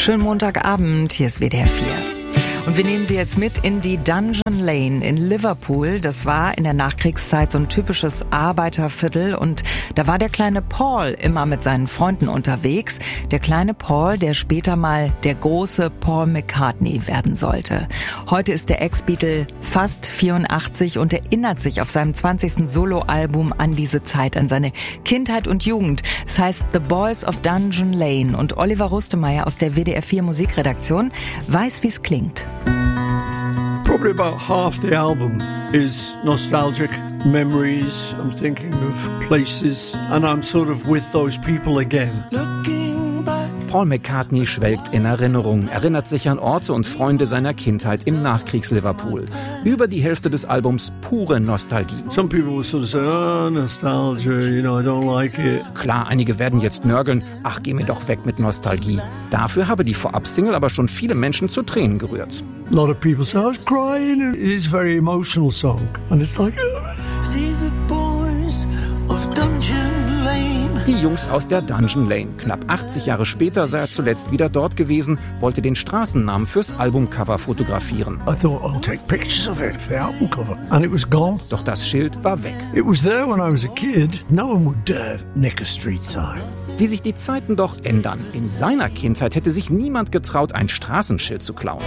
Schönen Montagabend, hier ist WDR 4. Und wir nehmen Sie jetzt mit in die Dungeon Lane in Liverpool. Das war in der Nachkriegszeit so ein typisches Arbeiterviertel und da war der kleine Paul immer mit seinen Freunden unterwegs. Der kleine Paul, der später mal der große Paul McCartney werden sollte. Heute ist der Ex-Beatle fast 84 und erinnert sich auf seinem 20. Soloalbum an diese Zeit, an seine Kindheit und Jugend. Es heißt The Boys of Dungeon Lane und Oliver Rustemeyer aus der WDR 4 Musikredaktion weiß, wie es klingt. Probably about half the album is nostalgic memories. I'm thinking of places and I'm sort of with those people again. Paul McCartney schwelgt in Erinnerungen, erinnert sich an Orte und Freunde seiner Kindheit im Nachkriegs-Liverpool. Über die Hälfte des Albums pure Nostalgie. Some people will sort of say, oh, nostalgia, I don't like it. Klar, einige werden jetzt nörgeln, ach, geh mir doch weg mit Nostalgie. Dafür habe die Vorab-Single aber schon viele Menschen zu Tränen gerührt. A lot of people say, I was crying. It is a very emotional song. And it's like, see the boys of Dungeon Lane. Die Jungs aus der Dungeon Lane. Knapp 80 Jahre später sei er zuletzt wieder dort gewesen, wollte den Straßennamen fürs Albumcover fotografieren. I thought, I'll take pictures of it for the album cover. And it was gone. Doch das Schild war weg. It was there when I was a kid. No one would dare nick a street sign. Wie sich die Zeiten doch ändern. In seiner Kindheit hätte sich niemand getraut, ein Straßenschild zu klauen.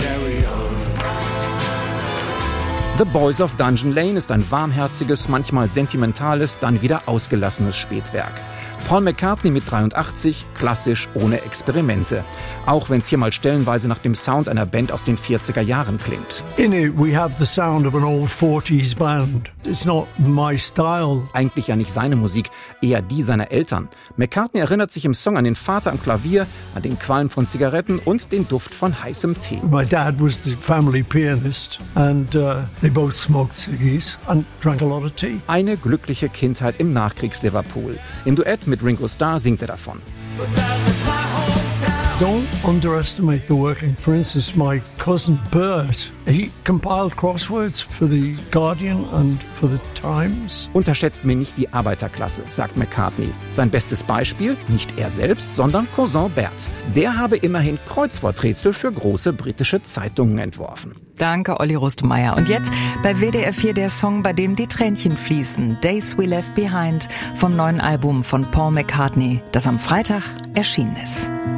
The Boys of Dungeon Lane ist ein warmherziges, manchmal sentimentales, dann wieder ausgelassenes Spätwerk. Paul McCartney mit 83, klassisch, ohne Experimente. Auch wenn es hier mal stellenweise nach dem Sound einer Band aus den 40er Jahren klingt. In it we have the sound of an old 40s band. It's not my style. Eigentlich ja nicht seine Musik, eher die seiner Eltern. McCartney erinnert sich im Song an den Vater am Klavier, an den Qualm von Zigaretten und den Duft von heißem Tee. My dad was the family pianist and they both smoked ciggies and drank a lot of tea. Eine glückliche Kindheit im Nachkriegs-Liverpool. Im Duett mit Ringo Starr singt er davon. Don't underestimate the working. For instance, my cousin Bert, he compiled crosswords for the Guardian and for the Times. Unterschätzt mir nicht die Arbeiterklasse, sagt McCartney. Sein bestes Beispiel, nicht er selbst, sondern Cousin Bert. Der habe immerhin Kreuzworträtsel für große britische Zeitungen entworfen. Danke, Olli Rustemeyer. Und jetzt bei WDR 4 der Song, bei dem die Tränchen fließen. Days We Left Behind vom neuen Album von Paul McCartney, das am Freitag erschienen ist.